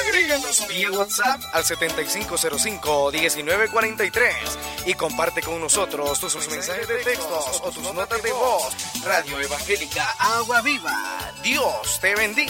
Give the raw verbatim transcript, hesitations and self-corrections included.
Agréganos vía WhatsApp al setenta y cinco cero cinco, diecinueve cuarenta y tres y comparte con nosotros tus mensajes de textos o tus notas de voz. Radio Evangélica Agua Viva. Dios te bendiga.